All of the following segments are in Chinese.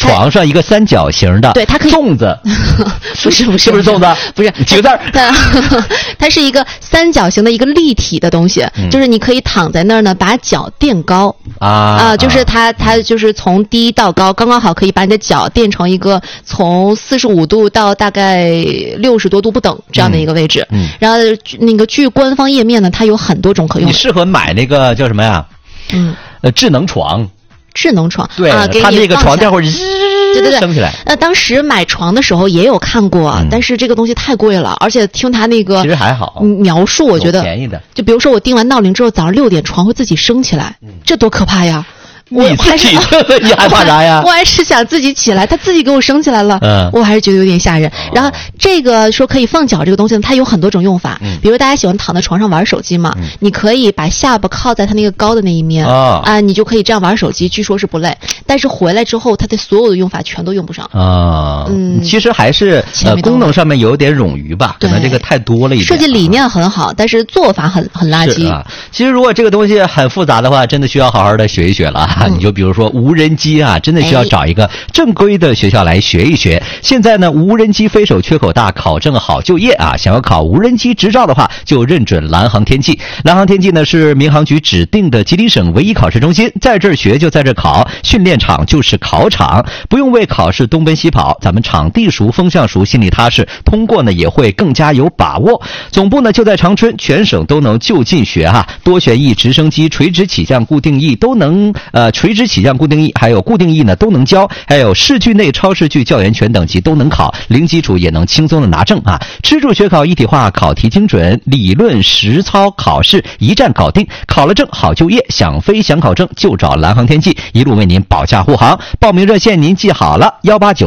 床上一个三角形的， 对，它可以粽子， 不是是不是粽子？ 不是几个字儿？ 它是一个三角形的一个立体的东西，就是你可以躺在那儿呢，把脚垫高就是它就是从低到高，刚刚好可以把你的脚垫成一个从45度到大概60多度不等这样的一个位置。然后那个据官方页面呢，它有很多种可用的。 你适合买那个叫什么呀？智能床。 智能床， 对，它那个床垫会对升起来。 当时买床的时候也有看过，但是这个东西太贵了，而且听他那个其实还好描述，我觉得便宜的。 就比如说我定完闹铃之后，早上6点床会自己升起来，这多可怕呀！ 你自己你害怕啥呀？ 我还是想自己起来，它自己给我升起来了，我还是觉得有点吓人。然后这个说可以放脚这个东西呢，它有很多种用法，比如大家喜欢躺在床上玩手机嘛，你可以把下巴靠在它那个高的那一面你就可以这样玩手机，据说是不累。但是回来之后，它的所有的用法全都用不上其实还是功能上面有点冗余吧，可能这个太多了一点。 设计理念很好，但是做法很垃圾。 其实如果这个东西很复杂的话，真的需要好好的学一学了。你就比如说无人机真的需要找一个正规的学校来学一学。现在呢，无人机飞手缺口大，考证好就业想要考无人机执照的话，就认准蓝航天际。蓝航天际呢是民航局指定的吉林省唯一考试中心，在这儿学就在这儿考，训练场就是考场，不用为考试东奔西跑，咱们场地熟，风向熟，心里踏实，通过呢也会更加有把握。总部呢就在长春，全省都能就近学多旋翼、直升机、垂直起降、固定翼都能垂直起降、固定翼还有固定翼呢都能教，还有市距内超视距教研全等级都能考，零基础也能轻松的拿证吃住学考一体化，考题精准，理论实操考试一站搞定，考了证好就业，想飞想考证就找蓝航天际，一路为您保驾护航。报名热线您记好了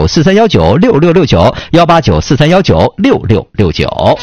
，18943196669 18943196669。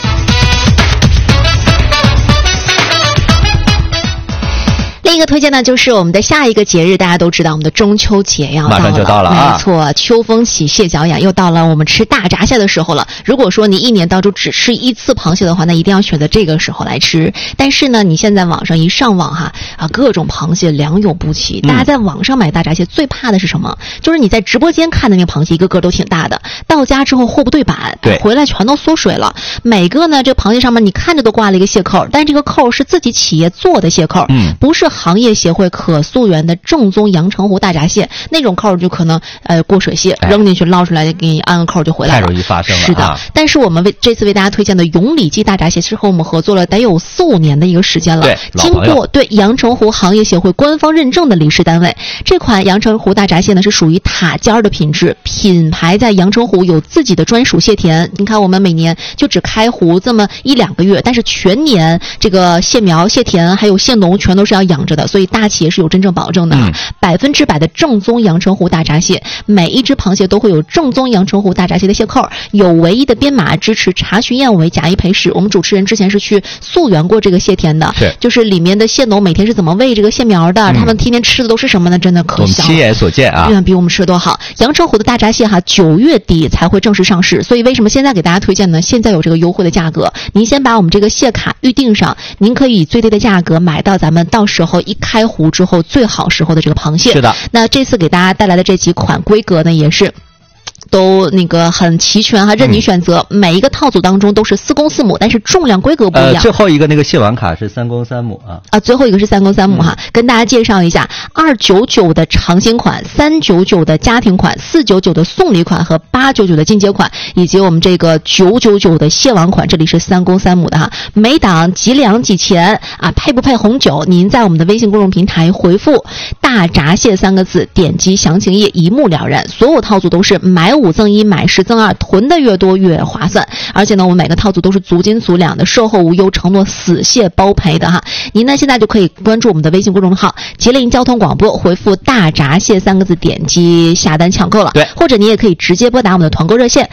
另一个推荐呢，就是我们的下一个节日，大家都知道，我们的中秋节要到了， 马上就到了没错，秋风起，蟹脚痒，又到了我们吃大闸蟹的时候了。如果说你一年当中只吃一次螃蟹的话，那一定要选择这个时候来吃。但是呢，你现在网上一上网各种螃蟹良莠不齐。大家在网上买大闸蟹最怕的是什么？就是你在直播间看的那个螃蟹，一个个都挺大的，到家之后货不对版，回来全都缩水了。每个呢，这螃蟹上面你看着都挂了一个蟹扣，但这个扣是自己企业做的蟹扣，不是行业协会可溯源的正宗阳澄湖大闸蟹，那种扣就可能过水蟹扔进去捞出来给你按个扣就回来了， 太容易发生了。 是的，但是我们这次为大家推荐的永里记大闸蟹，是和我们合作了得有4、5年的一个时间了，经过阳澄湖行业协会官方认证的领事单位。这款阳澄湖大闸蟹呢是属于塔尖的品质，品牌在阳澄湖有自己的专属蟹田。你看我们每年就只开湖这么1、2个月，但是全年这个蟹苗、蟹田还有蟹农全都是要养着的，所以大企业是有真正保证的，100%的正宗阳澄湖大闸蟹，每一只螃蟹都会有正宗阳澄湖大闸蟹的蟹扣，有唯一的编码，支持查询验尾，假一赔十。我们主持人之前是去溯源过这个蟹田的，就是里面的蟹农每天是怎么喂这个蟹苗的，他们天天吃的都是什么呢？真的可笑，我们亲眼所见远远比我们吃的多好。阳澄湖的大闸蟹9月底才会正式上市，所以为什么现在给大家推荐呢？现在有这个优惠的价格，您先把我们这个蟹卡预定上，您可以以最低的价格买到咱们到时候一开湖之后最好时候的这个螃蟹。 是的，那这次给大家带来的这几款规格呢，也是都那个很齐全任你选择。每一个套组当中都是4公4母，但是重量规格不一样。 最后一个那个蟹网卡是3公3母最后一个是3公3母跟大家介绍一下，299的长新款，399的家庭款，499的送礼款和899的进阶款，以及我们这个999的蟹网款，这里是3公3母的每档几两几钱配不配红酒？您在我们的微信公众平台回复大闸蟹3个字，点击详情页一目了然。所有套组都是买5赠1，买10赠2，囤的越多越划算。而且呢，我们每个套组都是足斤足两的，售后无忧，承诺死蟹包赔的您呢现在就可以关注我们的微信公众号吉林交通广播，回复大闸蟹3个字，点击下单抢购了。 对， 或者你也可以直接拨打我们的团购热线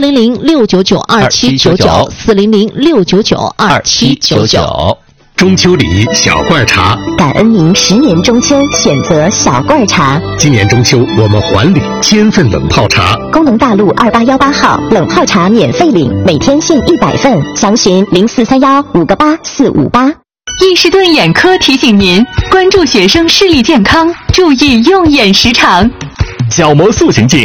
400-699-2799 400-699-2799。 中秋礼小罐茶， 感恩您10年中秋选择小罐茶。 今年中秋我们还礼1000份冷泡茶。 工农大路2818号冷泡茶免费领，每天限100份，详询0431-58458。 伊士顿眼科提醒您关注学生视力健康，注意用眼时长。 角膜塑形镜